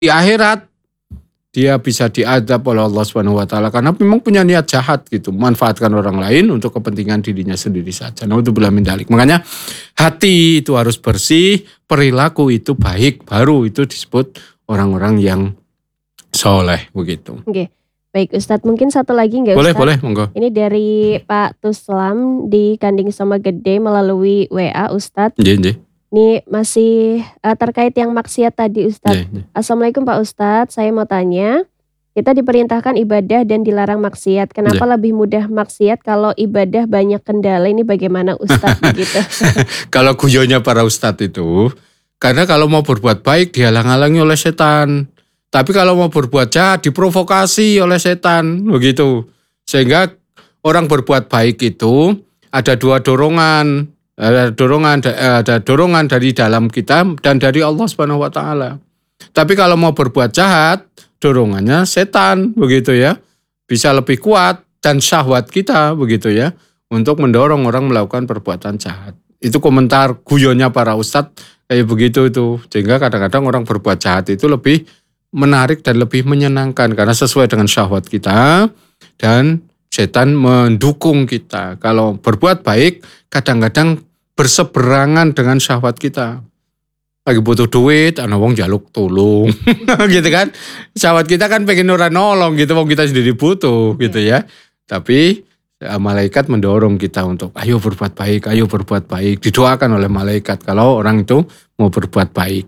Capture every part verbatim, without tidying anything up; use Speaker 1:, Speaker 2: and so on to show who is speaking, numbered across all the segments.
Speaker 1: di akhirat dia bisa diadab oleh Allah Subhanahu wa taala karena memang punya niat jahat gitu, memanfaatkan orang lain untuk kepentingan dirinya sendiri saja. Naudzubillah min dzalik. Makanya hati itu harus bersih, perilaku itu baik, baru itu disebut orang-orang yang soleh begitu.
Speaker 2: Oke. Baik Ustadz, mungkin satu lagi nggak
Speaker 1: Boleh,
Speaker 2: Ustadz?
Speaker 1: boleh, monggo.
Speaker 2: Ini dari Pak Tuslam di Kanding Soma Gede melalui W A Ustadz.
Speaker 1: Nggih, nggih.
Speaker 2: Ini masih uh, terkait yang maksiat tadi Ustadz.
Speaker 1: Nggih, nggih.
Speaker 2: Assalamualaikum Pak Ustadz, saya mau tanya, kita diperintahkan ibadah dan dilarang maksiat. Kenapa
Speaker 1: Nggih.
Speaker 2: lebih mudah maksiat kalau ibadah banyak kendala? Ini bagaimana Ustadz begitu?
Speaker 1: Kalau guyonnya para ustadz itu, karena kalau mau berbuat baik dihalang-halangi oleh setan. Tapi kalau mau berbuat jahat diprovokasi oleh setan, begitu. Sehingga orang berbuat baik itu ada dua dorongan. Ada dorongan, ada dorongan dari dalam kita dan dari Allah Subhanahu wa taala. Tapi kalau mau berbuat jahat, dorongannya setan, begitu ya. Bisa lebih kuat dan syahwat kita, begitu ya, untuk mendorong orang melakukan perbuatan jahat. Itu komentar guyonnya para ustadz kayak begitu itu. Sehingga kadang-kadang orang berbuat jahat itu lebih menarik dan lebih menyenangkan karena sesuai dengan syahwat kita dan setan mendukung kita. Kalau berbuat baik kadang-kadang berseberangan dengan syahwat kita. Lagi butuh duit, ana wong njaluk tulung. Gitu kan. Syahwat kita kan pengen ora nolong gitu, wong kita sendiri butuh gitu ya. Tapi malaikat mendorong kita untuk ayo berbuat baik, ayo berbuat baik. Didoakan oleh malaikat kalau orang itu mau berbuat baik.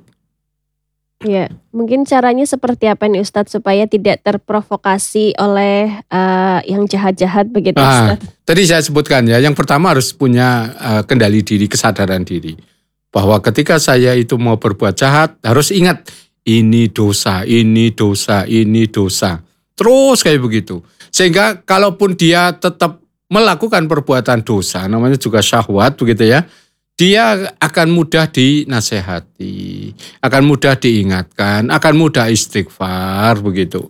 Speaker 2: Ya, mungkin caranya seperti apa nih Ustadz supaya tidak terprovokasi oleh uh, yang jahat-jahat begitu
Speaker 1: Ah,
Speaker 2: Ustadz?
Speaker 1: tadi saya sebutkan ya, yang pertama harus punya uh, kendali diri, kesadaran diri. Bahwa ketika saya itu mau berbuat jahat, harus ingat ini dosa, ini dosa, ini dosa. Terus kayak begitu. Sehingga kalaupun dia tetap melakukan perbuatan dosa, namanya juga syahwat begitu ya, dia akan mudah dinasehati, akan mudah diingatkan, akan mudah istighfar begitu.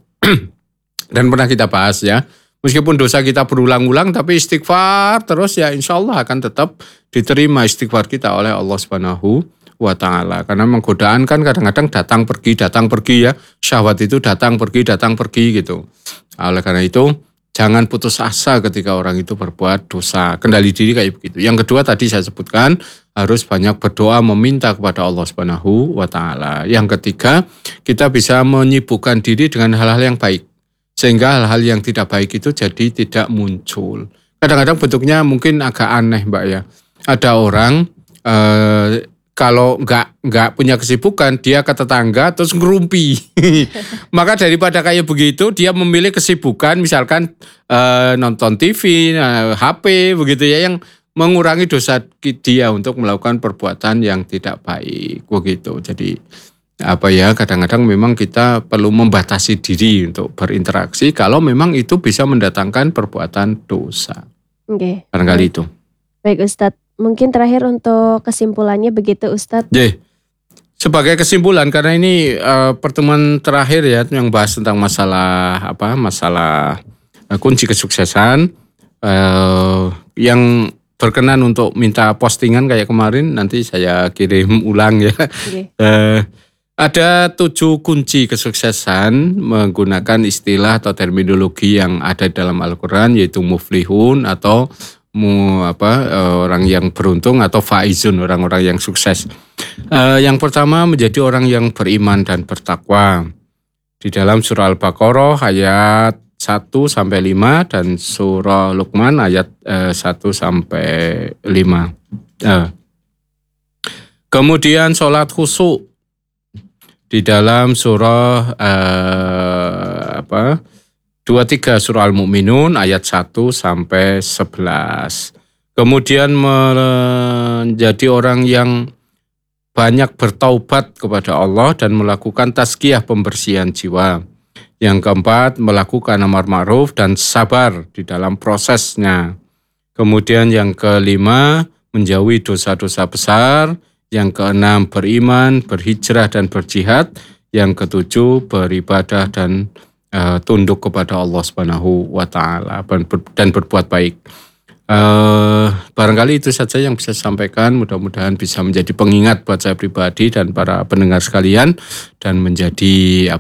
Speaker 1: Dan pernah kita bahas ya, meskipun dosa kita berulang-ulang tapi istighfar terus ya insya Allah akan tetap diterima istighfar kita oleh Allah Subhanahu wa taala. Karena menggodaan kan kadang-kadang datang pergi, datang pergi ya. Syahwat itu datang pergi, datang pergi gitu. Oleh karena itu jangan putus asa ketika orang itu berbuat dosa. Kendali diri kayak begitu. Yang kedua tadi saya sebutkan harus banyak berdoa meminta kepada Allah Subhanahu wa taala. Yang ketiga, kita bisa menyibukkan diri dengan hal-hal yang baik. Sehingga hal-hal yang tidak baik itu jadi tidak muncul. Kadang-kadang bentuknya mungkin agak aneh Mbak ya. Ada orang eh, kalau nggak nggak punya kesibukan dia ke tetangga terus ngerumpi. Maka daripada kayak begitu dia memilih kesibukan misalkan eh, nonton T V, eh, H P begitu ya yang mengurangi dosa dia untuk melakukan perbuatan yang tidak baik begitu. Jadi apa ya kadang-kadang memang kita perlu membatasi diri untuk berinteraksi kalau memang itu bisa mendatangkan perbuatan dosa.
Speaker 2: Oke.
Speaker 1: Barangkali itu.
Speaker 2: Baik Ustadz, mungkin terakhir untuk kesimpulannya begitu Ustadz.
Speaker 1: Ye. Sebagai kesimpulan karena ini uh, pertemuan terakhir ya yang bahas tentang masalah apa masalah uh, kunci kesuksesan uh, yang berkenan untuk minta postingan kayak kemarin nanti saya kirim ulang ya.
Speaker 2: Okay.
Speaker 1: uh, Ada tujuh kunci kesuksesan menggunakan istilah atau terminologi yang ada dalam Al-Quran yaitu muflihun atau mu, apa, orang yang beruntung atau faizun, orang-orang yang sukses. Uh, yang pertama menjadi orang yang beriman dan bertakwa. Di dalam surah Al-Baqarah ayat satu sampai lima dan surah Luqman ayat uh, satu sampai lima. Uh. Kemudian sholat khusyuk. Di dalam surah uh, apa dua puluh tiga surah Al-Mu'minun ayat satu sampai sebelas. Kemudian menjadi orang yang banyak bertaubat kepada Allah dan melakukan tazkiyah pembersihan jiwa. Yang keempat, melakukan amar ma'ruf dan sabar di dalam prosesnya. Kemudian yang kelima, menjauhi dosa-dosa besar. Yang keenam, beriman, berhijrah dan berjihad. Yang ketujuh, beribadah dan uh, tunduk kepada Allah Subhanahu wa taala dan berbuat baik. Uh, barangkali itu saja yang bisa saya sampaikan. Mudah-mudahan bisa menjadi pengingat buat saya pribadi dan para pendengar sekalian dan menjadi apa